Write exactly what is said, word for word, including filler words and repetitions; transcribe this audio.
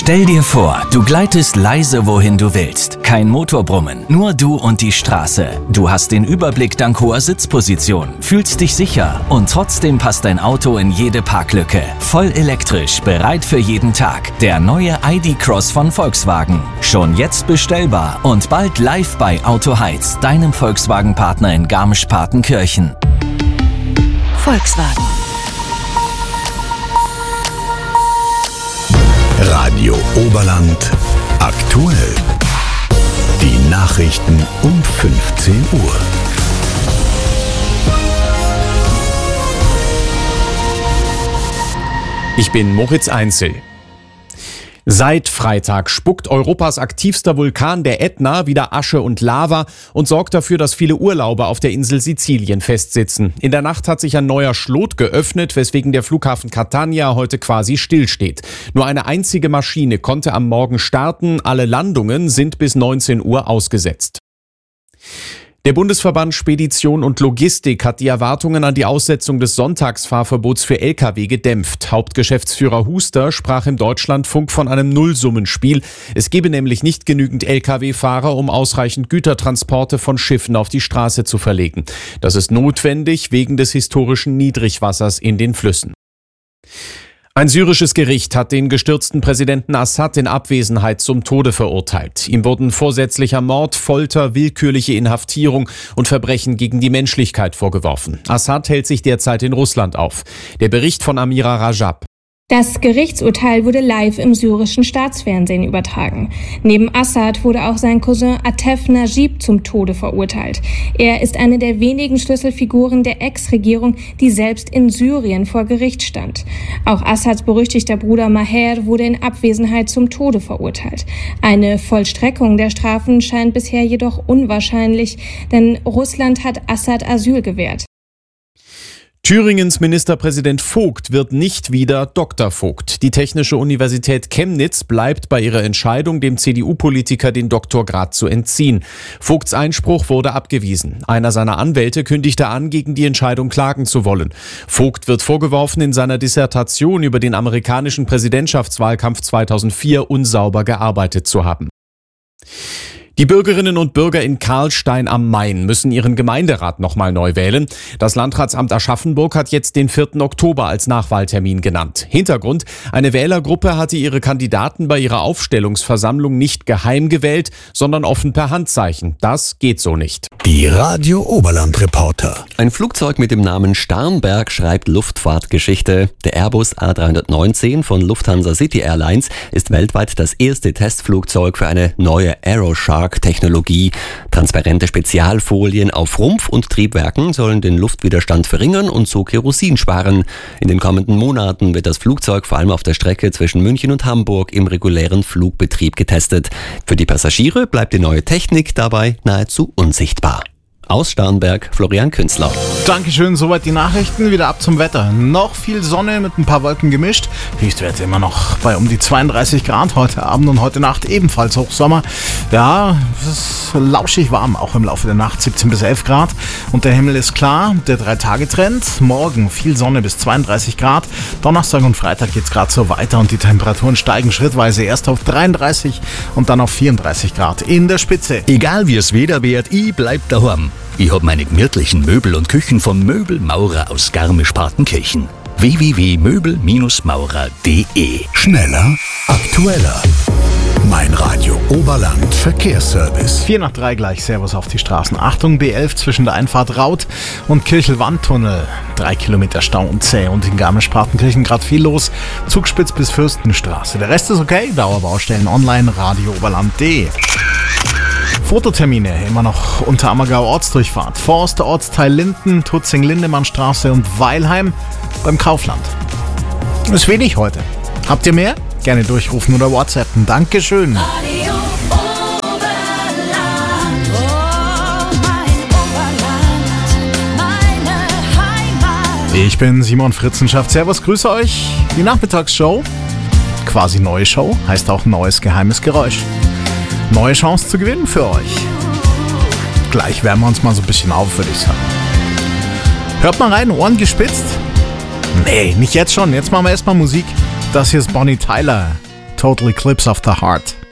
Stell dir vor, du gleitest leise, wohin du willst. Kein Motorbrummen, nur du und die Straße. Du hast den Überblick dank hoher Sitzposition, fühlst dich sicher und trotzdem passt dein Auto in jede Parklücke. Voll elektrisch, bereit für jeden Tag. Der neue I D Cross von Volkswagen. Schon jetzt bestellbar und bald live bei Auto Heiz, deinem Volkswagen-Partner in Garmisch-Partenkirchen. Volkswagen. Radio Oberland aktuell. Die Nachrichten um fünfzehn Uhr. Ich bin Moritz Einzel. Seit Freitag spuckt Europas aktivster Vulkan, der Ätna, wieder Asche und Lava und sorgt dafür, dass viele Urlauber auf der Insel Sizilien festsitzen. In der Nacht hat sich ein neuer Schlot geöffnet, weswegen der Flughafen Catania heute quasi stillsteht. Nur eine einzige Maschine konnte am Morgen starten, alle Landungen sind bis neunzehn Uhr ausgesetzt. Der Bundesverband Spedition und Logistik hat die Erwartungen an die Aussetzung des Sonntagsfahrverbots für L K W gedämpft. Hauptgeschäftsführer Huster sprach im Deutschlandfunk von einem Nullsummenspiel. Es gebe nämlich nicht genügend L K W-Fahrer, um ausreichend Gütertransporte von Schiffen auf die Straße zu verlegen. Das ist notwendig wegen des historischen Niedrigwassers in den Flüssen. Ein syrisches Gericht hat den gestürzten Präsidenten Assad in Abwesenheit zum Tode verurteilt. Ihm wurden vorsätzlicher Mord, Folter, willkürliche Inhaftierung und Verbrechen gegen die Menschlichkeit vorgeworfen. Assad hält sich derzeit in Russland auf. Der Bericht von Amira Rajab. Das Gerichtsurteil wurde live im syrischen Staatsfernsehen übertragen. Neben Assad wurde auch sein Cousin Atef Najib zum Tode verurteilt. Er ist eine der wenigen Schlüsselfiguren der Ex-Regierung, die selbst in Syrien vor Gericht stand. Auch Assads berüchtigter Bruder Maher wurde in Abwesenheit zum Tode verurteilt. Eine Vollstreckung der Strafen scheint bisher jedoch unwahrscheinlich, denn Russland hat Assad Asyl gewährt. Thüringens Ministerpräsident Vogt wird nicht wieder Doktor Vogt. Die Technische Universität Chemnitz bleibt bei ihrer Entscheidung, dem C D U-Politiker den Doktorgrad zu entziehen. Vogts Einspruch wurde abgewiesen. Einer seiner Anwälte kündigte an, gegen die Entscheidung klagen zu wollen. Vogt wird vorgeworfen, in seiner Dissertation über den amerikanischen Präsidentschaftswahlkampf zweitausendvier unsauber gearbeitet zu haben. Die Bürgerinnen und Bürger in Karlstein am Main müssen ihren Gemeinderat nochmal neu wählen. Das Landratsamt Aschaffenburg hat jetzt den vierten Oktober als Nachwahltermin genannt. Hintergrund: Eine Wählergruppe hatte ihre Kandidaten bei ihrer Aufstellungsversammlung nicht geheim gewählt, sondern offen per Handzeichen. Das geht so nicht. Die Radio Oberland Reporter. Ein Flugzeug mit dem Namen Starnberg schreibt Luftfahrtgeschichte. Der Airbus A drei neunzehn von Lufthansa City Airlines ist weltweit das erste Testflugzeug für eine neue Aeroshark-Technologie. Transparente Spezialfolien auf Rumpf und Triebwerken sollen den Luftwiderstand verringern und so Kerosin sparen. In den kommenden Monaten wird das Flugzeug vor allem auf der Strecke zwischen München und Hamburg im regulären Flugbetrieb getestet. Für die Passagiere bleibt die neue Technik dabei nahezu unsichtbar. Aus Starnberg, Florian Künzler. Dankeschön, soweit die Nachrichten. Wieder ab zum Wetter. Noch viel Sonne mit ein paar Wolken gemischt. Höchstwerte immer noch bei um die zweiunddreißig Grad. Heute Abend und heute Nacht ebenfalls Hochsommer. Ja, es ist lauschig warm, auch im Laufe der Nacht, siebzehn bis elf Grad. Und der Himmel ist klar, der Drei-Tage-Trend. Morgen viel Sonne bis zweiunddreißig Grad. Donnerstag und Freitag geht es gerade so weiter und die Temperaturen steigen schrittweise erst auf dreiunddreißig und dann auf vierunddreißig Grad in der Spitze. Egal wie es Wetter wird, ich bleib daheim. Ich hab meine gemütlichen Möbel und Küchen vom Möbelmaurer aus Garmisch-Partenkirchen. w w w punkt möbel maurer punkt d e. Schneller, aktueller. Mein Radio Oberland Verkehrsservice. vier nach drei gleich, Servus auf die Straßen. Achtung, B elf zwischen der Einfahrt Raut und Kirchel-Wandtunnel. Drei Kilometer Stau und zäh und in Garmisch-Partenkirchen gerade viel los. Zugspitz bis Fürstenstraße. Der Rest ist okay. Dauerbaustellen online, radio oberland punkt d e. Fototermine immer noch unter Ammergau Ortsdurchfahrt. Forst, Ortsteil Linden, Tutzing-Lindemannstraße und Weilheim beim Kaufland. Ist wenig heute. Habt ihr mehr? Gerne durchrufen oder WhatsAppen. Dankeschön. Radio Oberland, oh mein Oberland, meine Heimat. Ich bin Simon Fritzenschaft. Servus, grüße euch. Die Nachmittagsshow, quasi neue Show, heißt auch neues geheimes Geräusch. Neue Chance zu gewinnen für euch. Gleich wärmen wir uns mal so ein bisschen auf, würde ich sagen. Hört mal rein, Ohren gespitzt? Nee, nicht jetzt schon. Jetzt machen wir erstmal Musik. Das hier ist Bonnie Tyler. Total Eclipse of the Heart.